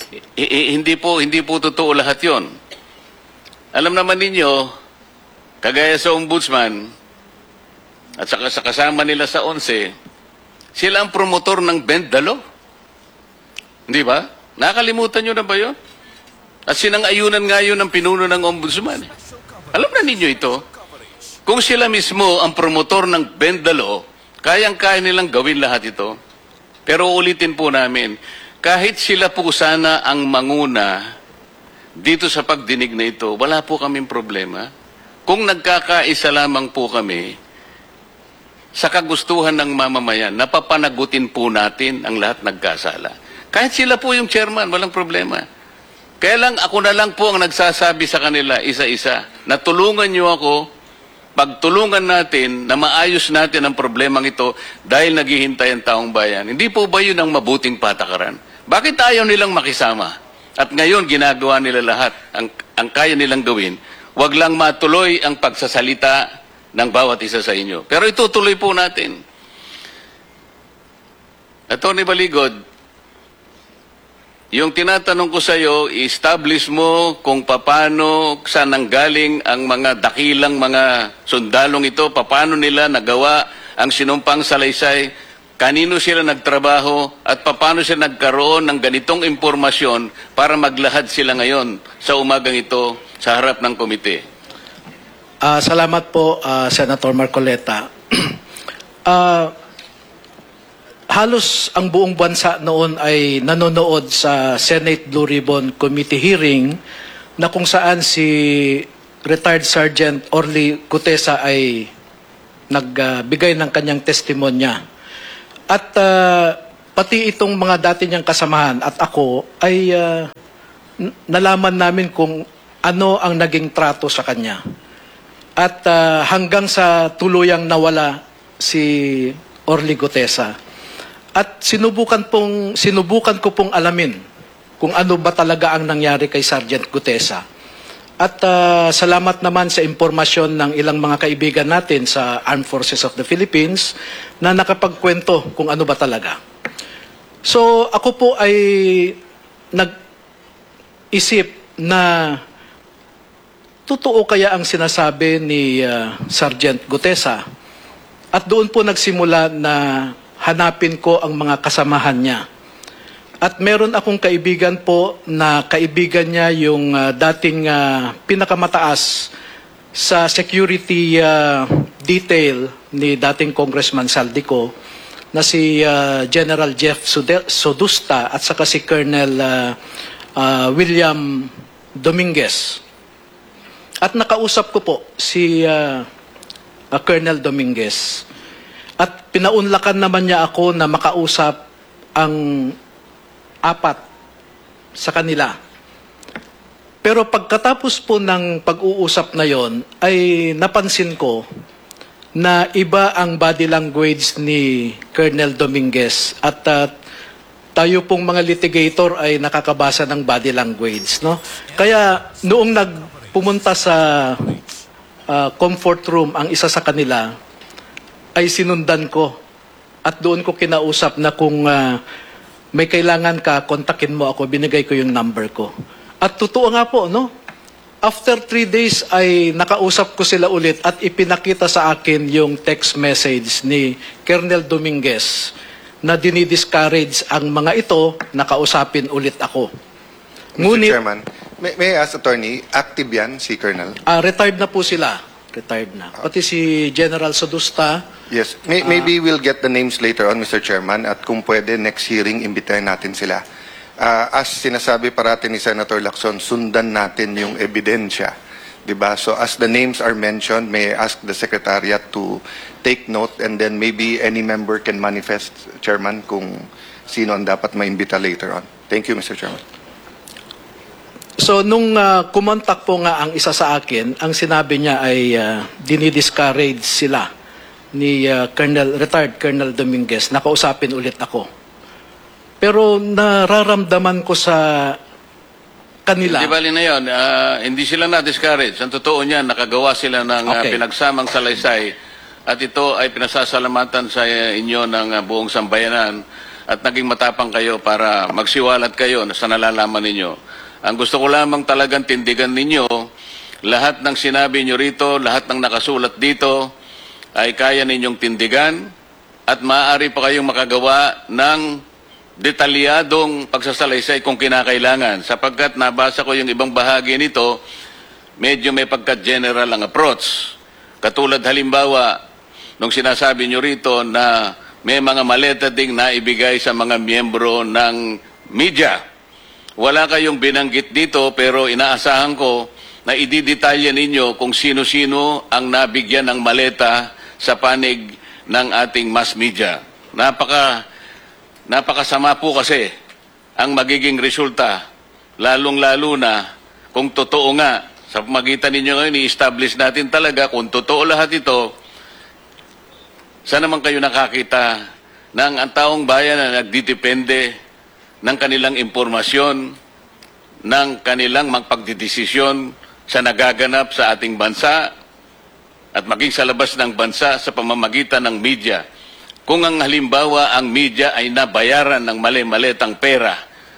I- i- hindi po hindi po totoo lahat 'yon. Alam naman ninyo, kagaya sa ombudsman at saka sa kasama nila sa onse, sila ang promotor ng bend the law. Hindi ba? Nakalimutan nyo na ba yun? At sinang-ayunan nga yun ng pinuno ng ombudsman. Alam na ninyo ito. Kung sila mismo ang promotor ng bend the law, kayang-kaya nilang gawin lahat ito. Pero ulitin po namin, kahit sila po sana ang manguna dito sa pagdinig na ito, wala po kaming problema. Kung nagkakaisa lamang po kami sa kagustuhan ng mamamayan, napapanagutin po natin ang lahat nagkasala. Kahit sila po yung chairman, walang problema. Kaya lang ako na lang po ang nagsasabi sa kanila isa-isa na tulungan niyo ako, pagtulungan natin na maayos natin ang problemang ito dahil naghihintay ang taong bayan. Hindi po ba yun ang mabuting patakaran? Bakit ayaw nilang makisama? At ngayon, ginagawa nila lahat. Ang, ang kaya nilang gawin, wag lang matuloy ang pagsasalita ng bawat isa sa inyo. Pero itutuloy po natin. Atty. Baligod, yung tinatanong ko sa iyo, i-establish mo kung paano, saan nanggaling ang mga dakilang mga sundalong ito, paano nila nagawa ang sinumpang salaysay, kanino sila nagtrabaho, at paano sila nagkaroon ng ganitong impormasyon para maglahad sila ngayon sa umagang ito sa harap ng komite. Ah, salamat po, ah, Senator Marcoleta. Ah, halos ang buong bansa noon ay nanonood sa Senate Blue Ribbon Committee hearing na kung saan si retired Sergeant Orly Gutesa ay nagbigay ng kanyang testimonya. At ah, pati itong mga dati niyang kasamahan at ako ay ah, n- nalaman namin kung ano ang naging trato sa kanya. At ah, hanggang sa tuluyang nawala si Orly Gutesa. At sinubukan pong sinubukan ko pong alamin kung ano ba talaga ang nangyari kay Sergeant Gutesa. At ah, salamat naman sa impormasyon ng ilang mga kaibigan natin sa Armed Forces of the Philippines na nakapagkwento kung ano ba talaga. So ako po ay nag-isip na totoo kaya ang sinasabi ni ah, Sergeant Gutesa. At doon po nagsimula na hanapin ko ang mga kasamahan niya. At meron akong kaibigan po na kaibigan niya yung uh, dating uh, pinakamataas sa security uh, detail ni dating Congressman Saldico na si uh, General Jeff Sude- Sodusta at saka si Colonel uh, uh, William Dominguez. At nakausap ko po si uh, uh, Colonel Dominguez. At pinaunlakan naman niya ako na makausap ang apat sa kanila. Pero pagkatapos po ng pag-uusap na yon, ay napansin ko na iba ang body language ni Colonel Dominguez. At uh, tayo pong mga litigator ay nakakabasa ng body language. No? Kaya noong nagpumunta sa uh, comfort room ang isa sa kanila, ay sinundan ko at doon ko kinausap na kung uh, may kailangan ka, kontakin mo ako, binigay ko yung number ko. At totoo nga po, no? After three days ay nakausap ko sila ulit at ipinakita sa akin yung text message ni Colonel Dominguez na dinidiscourage ang mga ito na kausapin ulit ako. Mister Chairman, may, may I ask, Attorney, active yan si Colonel? Uh, retired na po sila. Retired na. Pati si General Sodusta. Yes. May, maybe we'll get the names later on, Mister Chairman, at kung pwede, next hearing, imbitahin natin sila. Uh, as sinasabi parati ni Senator Lacson, sundan natin yung ebidensya. Diba? So as the names are mentioned, may I ask the Secretariat to take note and then maybe any member can manifest, Chairman, kung sino ang dapat maimbita later on. Thank you, Mister Chairman. So, nung uh, kumontak po nga ang isa sa akin, ang sinabi niya ay uh, dinidiscourage sila ni uh, Colonel, retired Colonel Dominguez. Nakausapin ulit ako. Pero nararamdaman ko sa kanila. Hindi bali na yun. Ah, hindi sila na-discourage. Ang totoo niyan, nakagawa sila ng ah, Okay. pinagsamang salaysay at ito ay pinasasalamatan sa inyo ng ah, buong sambayanan. at naging matapang kayo para magsiwalat kayo sa nalalaman ninyo. Ang gusto ko lamang talagang tindigan ninyo, lahat ng sinabi nyo rito, lahat ng nakasulat dito, ay kaya ninyong tindigan at maaari pa kayong makagawa ng detalyadong pagsasalaysay kung kinakailangan. Sapagkat nabasa ko yung ibang bahagi nito, medyo may pagka-general ang approach. Katulad halimbawa, nung sinasabi nyo rito na may mga maleta ding naibigay sa mga miyembro ng media. Wala kayong binanggit dito pero inaasahan ko na ididetalya ninyo kung sino-sino ang nabigyan ng maleta sa panig ng ating mass media. Napaka, napakasama po kasi ang magiging resulta, lalong-lalo na kung totoo nga, sa pamagitan ninyo ngayon, i-establish natin talaga kung totoo lahat ito. Saan naman kayo nakakita ng ang taong bayan na nagdidepende ng kanilang impormasyon, ng kanilang magpagdidesisyon sa nagaganap sa ating bansa at maging sa labas ng bansa sa pamamagitan ng media. Kung ang halimbawa ang media ay nabayaran ng mali-malitang pera,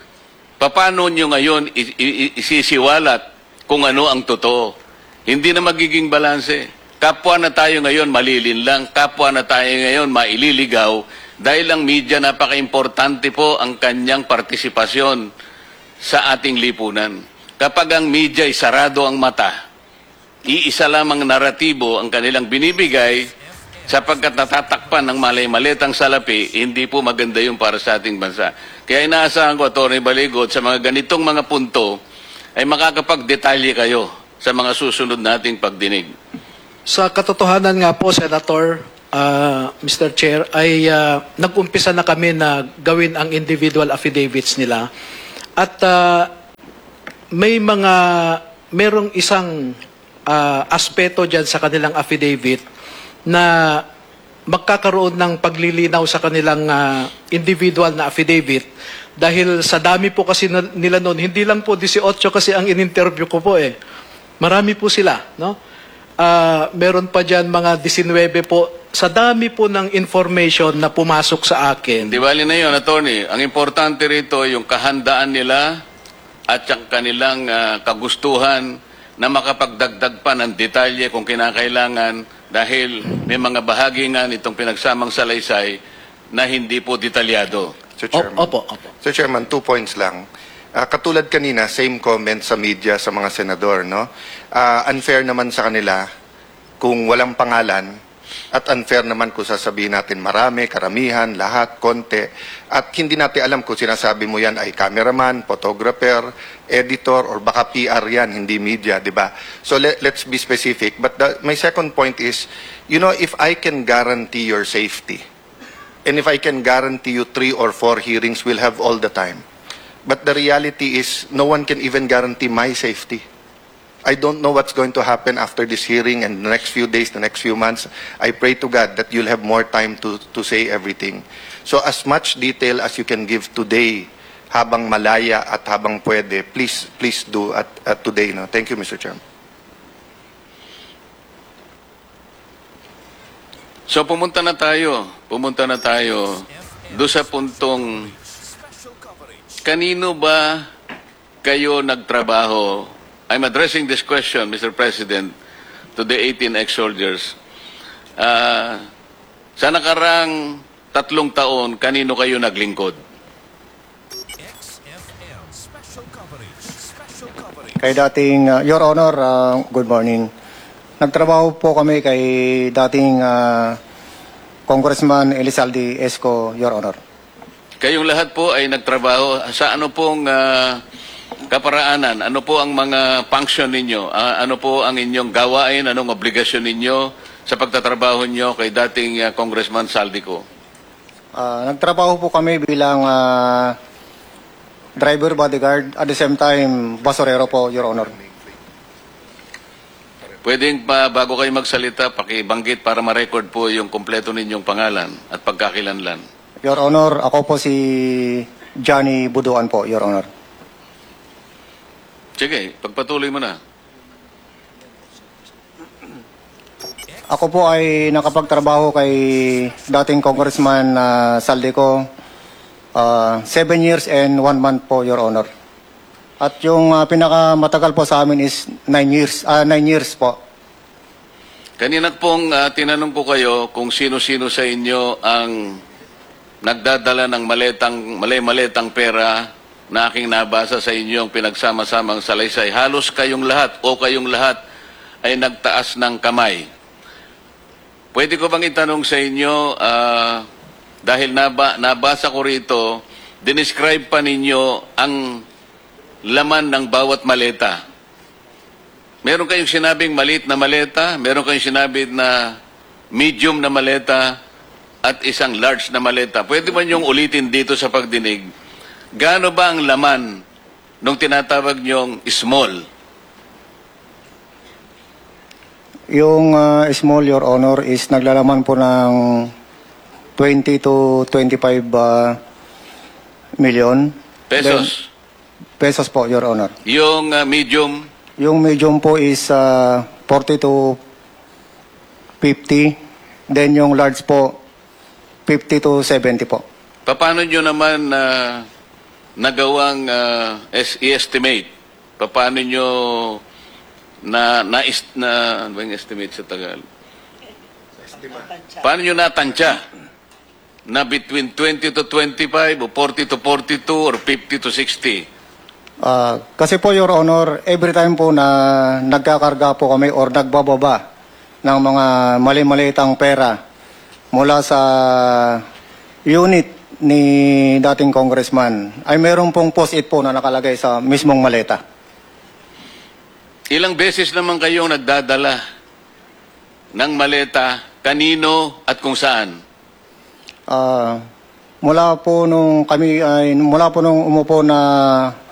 paano nyo ngayon isisiwalat kung ano ang totoo? Hindi na magiging balanse. Kapwa na tayo ngayon malilinlang, kapwa na tayo ngayon maililigaw dahil ang media napaka-importante po ang kanyang partisipasyon sa ating lipunan. Kapag ang media ay sarado ang mata, iisa lamang naratibo ang kanilang binibigay sapagkat natatakpan ng malay-malitang salapi, hindi po maganda yung para sa ating bansa. Kaya inaasahan ko, Atty. Baligod, sa mga ganitong mga punto ay makakapagdetalye kayo sa mga susunod nating pagdinig. Sa katotohanan nga po, Senator, uh, Mister Chair, ay uh, nag-umpisa na kami na gawin ang individual affidavits nila. At uh, may mga, merong isang uh, aspeto dyan sa kanilang affidavit na magkakaroon ng paglilinaw sa kanilang uh, individual na affidavit. Dahil sa dami po kasi na, nila noon, hindi lang po eighteen kasi ang in-interview ko po eh. Marami po sila, no? Uh, meron pa dyan mga nineteen po. Sa dami po ng information na pumasok sa akin. Di bali na yun, Atty. Ang importante rito yung kahandaan nila at yung kanilang uh, kagustuhan na makapagdagdag pa ng detalye kung kinakailangan dahil may mga bahagi nga nitong pinagsamang salaysay na hindi po detalyado. Mister Chairman. Opo, opo. Mister Chairman, two points lang. Uh, katulad kanina, same comment sa media sa mga senador, no? Uh, unfair naman sa kanila kung walang pangalan at unfair naman kung sasabihin natin marami, karamihan, lahat, konti. At hindi natin alam kung sinasabi mo yan ay cameraman, photographer, editor, or baka P R yan, hindi media, di ba? So let, let's be specific. But the, my second point is, you know, if I can guarantee your safety, and if I can guarantee you three or four hearings we'll have all the time, but the reality is, no one can even guarantee my safety. I don't know what's going to happen after this hearing and the next few days, the next few months. I pray to God that you'll have more time to, to say everything. So as much detail as you can give today, habang malaya at habang pwede, please, please do at, at today. No? Thank you, Mister Chairman. So pumunta na tayo, pumunta na tayo doon sa puntong kanino ba kayo nagtrabaho? I'm addressing this question, Mister President, to the eighteen ex-soldiers. Uh, sa nakarang tatlong taon, kanino kayo naglingkod? X F M Special Coverage. Special Coverage. Kay dating, uh, Your Honor, uh, good morning. Nagtrabaho po kami kay dating uh, Congressman Elizalde Esco, Your Honor. Kayong lahat po ay nagtrabaho sa ano pong uh, kaparaanan? Ano po ang mga function ninyo? Uh, ano po ang inyong gawain? Anong obligasyon ninyo sa pagtatrabaho nyo kay dating uh, Congressman Saldico? Uh, nagtrabaho po kami bilang uh, driver bodyguard at the same time basurero po, Your Honor. Pwedeng pa bago kayo magsalita, pakibanggit para ma-record po yung kompleto ninyong pangalan at pagkakilanlan. Your Honor, ako po si Johnny Buduan po, Your Honor. Sige, pagpatuloy mo na. Ako po ay nakapagtrabaho kay dating Congressman uh, Saldico Uh, seven years and one month po, Your Honor. At yung uh, pinakamatagal po sa amin is nine years, uh, nine years po. Kanina pong ah, tinanong ko kayo kung sino-sino sa inyo ang nagdadala ng maletang, mali-maletang pera na aking nabasa sa inyong pinagsama-samang salaysay. Halos kayong lahat o kayong lahat ay nagtaas ng kamay. Pwede ko bang itanong sa inyo, ah, dahil naba, nabasa ko rito, dinescribe pa ninyo ang laman ng bawat maleta. Meron kayong sinabing maliit na maleta, meron kayong sinabi na medium na maleta, at isang large na maleta. Pwede ba niyong ulitin dito sa pagdinig? Gaano ba ang laman nung tinatawag niyong small? Yung uh, small, Your Honor, is naglalaman po ng twenty to twenty-five uh, million. Pesos. Then, pesos po, Your Honor. Yung ah, medium, Yung medium po is uh, forty to fifty. Then yung large po, fifty to seventy po. paano nyo naman na nagawang ah, es- i-estimate? Paano nyo na, na, na ano ba yung estimate sa Tagalog? Paano nyo natantya na between twenty to twenty-five o forty to forty-two or fifty to sixty? Uh, kasi po, Your Honor, every time po na nagkakarga po kami or nagbababa ng mga mali-maliitang pera mula sa unit ni dating congressman, ay meron pong post-it po na nakalagay sa mismong maleta. Ilang beses naman kayong nagdadala ng maleta, kanino at kung saan? Uh, mula po nung kami ay mula po nung umupo na